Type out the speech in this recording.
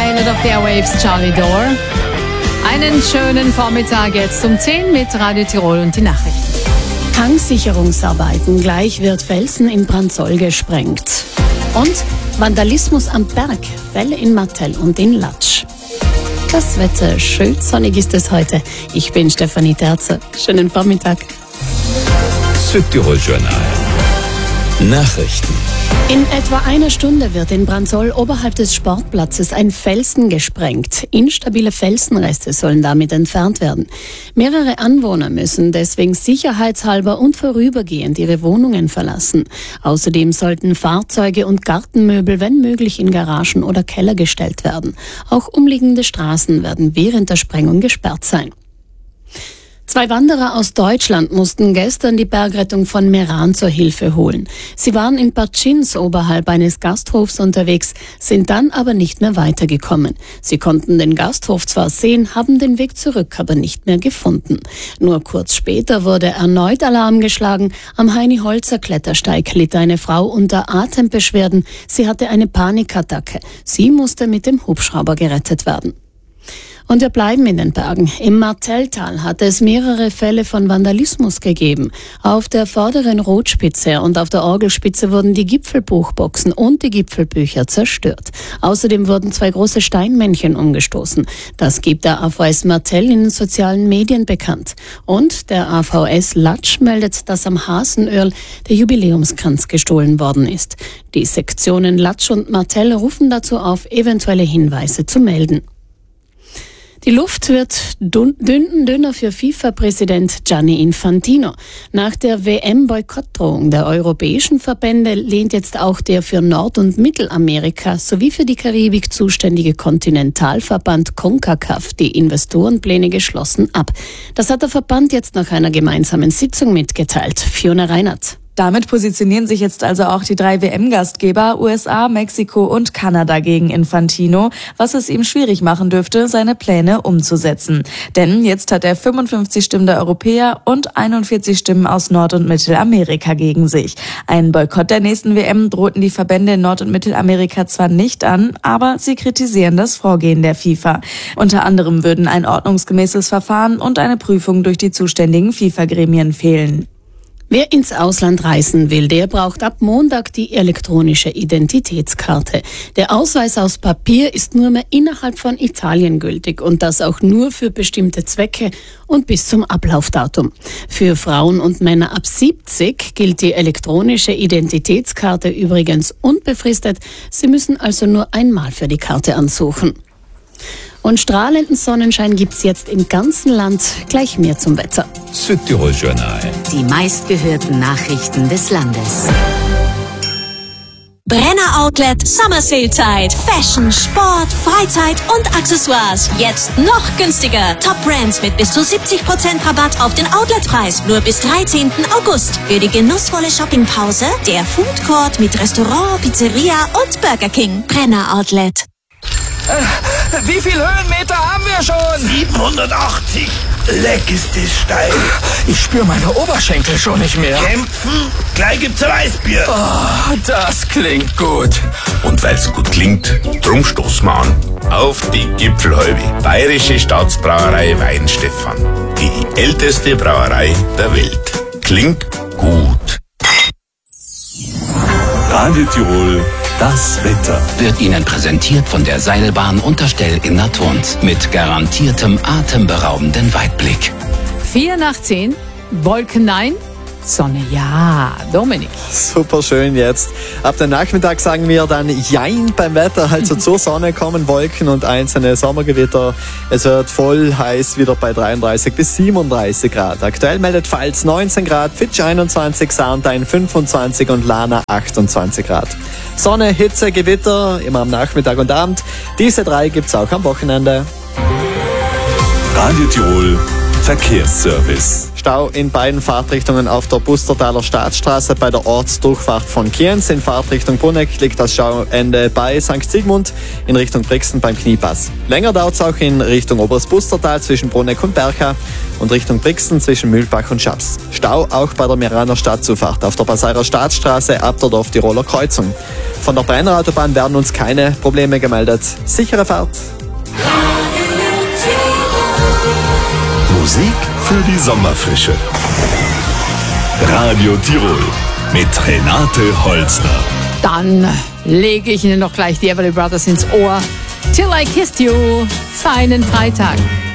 Pilot of the Airwaves, Charlie Dore. Einen schönen Vormittag jetzt um 10 mit Radio Tirol und die Nachrichten. Tanksicherungsarbeiten, gleich wird Felsen in Brandsol gesprengt. Und Vandalismus am Berg, Fälle in Martell und in Latsch. Das Wetter, schön sonnig ist es heute. Ich bin Stefanie Terzer. Schönen Vormittag. Südtirol Journal. Nachrichten. In etwa einer Stunde wird in Brandsol oberhalb des Sportplatzes ein Felsen gesprengt. Instabile Felsenreste sollen damit entfernt werden. Mehrere Anwohner müssen deswegen sicherheitshalber und vorübergehend ihre Wohnungen verlassen. Außerdem sollten Fahrzeuge und Gartenmöbel, wenn möglich, in Garagen oder Keller gestellt werden. Auch umliegende Straßen werden während der Sprengung gesperrt sein. 2 Wanderer aus Deutschland mussten gestern die Bergrettung von Meran zur Hilfe holen. Sie waren in Partschins oberhalb eines Gasthofs unterwegs, sind dann aber nicht mehr weitergekommen. Sie konnten den Gasthof zwar sehen, haben den Weg zurück aber nicht mehr gefunden. Nur kurz später wurde erneut Alarm geschlagen. Am Heini-Holzer Klettersteig litt eine Frau unter Atembeschwerden. Sie hatte eine Panikattacke. Sie musste mit dem Hubschrauber gerettet werden. Und wir bleiben in den Bergen. Im Martelltal hat es mehrere Fälle von Vandalismus gegeben. Auf der vorderen Rotspitze und auf der Orgelspitze wurden die Gipfelbuchboxen und die Gipfelbücher zerstört. Außerdem wurden 2 große Steinmännchen umgestoßen. Das gibt der AVS Martell in den sozialen Medien bekannt. Und der AVS Latsch meldet, dass am Hasenöhrl der Jubiläumskranz gestohlen worden ist. Die Sektionen Latsch und Martell rufen dazu auf, eventuelle Hinweise zu melden. Die Luft wird dünner für FIFA-Präsident Gianni Infantino. Nach der WM-Boykottdrohung der europäischen Verbände lehnt jetzt auch der für Nord- und Mittelamerika sowie für die Karibik zuständige Kontinentalverband CONCACAF die Investorenpläne geschlossen ab. Das hat der Verband jetzt nach einer gemeinsamen Sitzung mitgeteilt. Fiona Reinert. Damit positionieren sich jetzt also auch die 3 WM-Gastgeber USA, Mexiko und Kanada gegen Infantino, was es ihm schwierig machen dürfte, seine Pläne umzusetzen. Denn jetzt hat er 55 Stimmen der Europäer und 41 Stimmen aus Nord- und Mittelamerika gegen sich. Einen Boykott der nächsten WM drohten die Verbände in Nord- und Mittelamerika zwar nicht an, aber sie kritisieren das Vorgehen der FIFA. Unter anderem würden ein ordnungsgemäßes Verfahren und eine Prüfung durch die zuständigen FIFA-Gremien fehlen. Wer ins Ausland reisen will, der braucht ab Montag die elektronische Identitätskarte. Der Ausweis aus Papier ist nur mehr innerhalb von Italien gültig und das auch nur für bestimmte Zwecke und bis zum Ablaufdatum. Für Frauen und Männer ab 70 gilt die elektronische Identitätskarte übrigens unbefristet. Sie müssen also nur einmal für die Karte ansuchen. Und strahlenden Sonnenschein gibt's jetzt im ganzen Land. Gleich mehr zum Wetter. Südtirol Journal. Die meistgehörten Nachrichten des Landes. Brenner Outlet Summer Sale Zeit. Fashion, Sport, Freizeit und Accessoires. Jetzt noch günstiger. Top Brands mit bis zu 70% Rabatt auf den Outletpreis. Nur bis 13. August. Für die genussvolle Shoppingpause der Food Court mit Restaurant, Pizzeria und Burger King. Brenner Outlet. Wie viel Höhenmeter haben wir schon? 780. Leck ist das steil. Ich spüre meine Oberschenkel schon nicht mehr. Kämpfen? Gleich gibt's ein Weißbier. Oh, das klingt gut. Und weil's gut klingt, drum stoßen wir an. Auf die Gipfelhalbe. Bayerische Staatsbrauerei Weinstefan. Die älteste Brauerei der Welt. Klingt gut. Radio Tirol. Das Wetter wird Ihnen präsentiert von der Seilbahn Unterstell in Naturns mit garantiertem atemberaubenden Weitblick. 4 nach 10, Wolken nein, Sonne ja. Dominik. Super schön jetzt. Ab dem Nachmittag sagen wir dann Jein beim Wetter. Also zur Sonne kommen Wolken und einzelne Sommergewitter. Es wird voll heiß, wieder bei 33 bis 37 Grad. Aktuell meldet Pfalz 19 Grad, Fitsch 21, Sarntein 25 und Lana 28 Grad. Sonne, Hitze, Gewitter, immer am Nachmittag und Abend. Diese 3 gibt's auch am Wochenende. Radio Tirol, Verkehrsservice. Stau in beiden Fahrtrichtungen auf der Bustertaler Staatsstraße bei der Ortsdurchfahrt von Kienz. In Fahrtrichtung Bruneck liegt das Stauende bei St. Sigmund in Richtung Brixen beim Kniepass. Länger dauert es auch in Richtung Oberes Bustertal zwischen Bruneck und Bercha und Richtung Brixen zwischen Mühlbach und Schaps. Stau auch bei der Meraner Stadtzufahrt auf der Passairer Staatsstraße ab der Dorf-Tiroler Kreuzung. Von der Brenner Autobahn werden uns keine Probleme gemeldet. Sichere Fahrt! Musik für die Sommerfrische. Radio Tirol mit Renate Holzner. Dann lege ich Ihnen noch gleich die Everly Brothers ins Ohr. Till I Kissed You. Feinen Freitag.